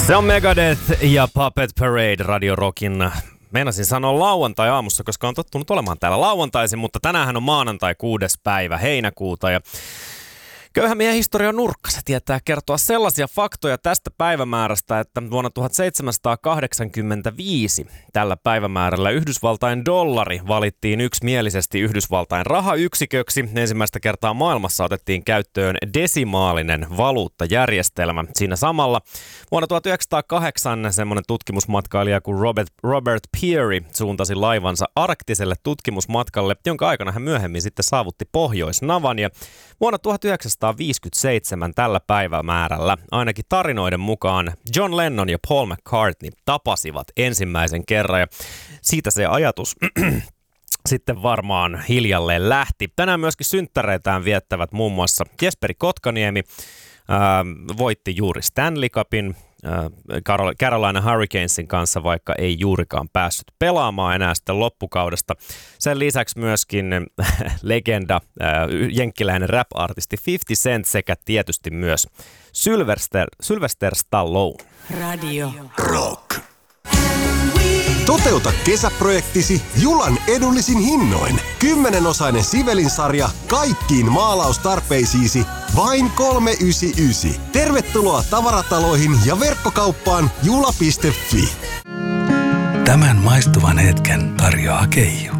Se on Megadeth ja Puppet Parade Radio Rockin. Meinasin sanoa lauantai-aamussa, koska on tottunut olemaan täällä lauantaisin, mutta tänäänhän on maanantai 6. päivä heinäkuuta ja köyhän miehen historian nurkka, se tietää kertoa sellaisia faktoja tästä päivämäärästä, että vuonna 1785 tällä päivämäärällä Yhdysvaltain dollari valittiin yksimielisesti Yhdysvaltain rahayksiköksi. Ensimmäistä kertaa maailmassa otettiin käyttöön desimaalinen valuuttajärjestelmä. Siinä samalla vuonna 1908 semmoinen tutkimusmatkailija kuin Robert Peary suuntasi laivansa arktiselle tutkimusmatkalle, jonka aikana hän myöhemmin sitten saavutti Pohjoisnavan ja vuonna 1957 tällä päivämäärällä ainakin tarinoiden mukaan John Lennon ja Paul McCartney tapasivat ensimmäisen kerran ja siitä se ajatus sitten varmaan hiljalleen lähti. Tänään myöskin synttäreitään viettävät muun muassa Jesperi Kotkaniemi, voitti juuri Stanley Cupin Carolina Hurricanesin kanssa, vaikka ei juurikaan päässyt pelaamaan enää sitten loppukaudesta. Sen lisäksi myöskin legenda, jenkkiläinen rap-artisti 50 Cent sekä tietysti myös Sylvester Stallone. Radio Rock. Toteuta kesäprojektisi Julan edullisin hinnoin. 10-osainen Sivelin-sarja kaikkiin maalaustarpeisiisi vain 399. Tervetuloa tavarataloihin ja verkkokauppaan jula.fi. Tämän maistuvan hetken tarjoaa Keijo.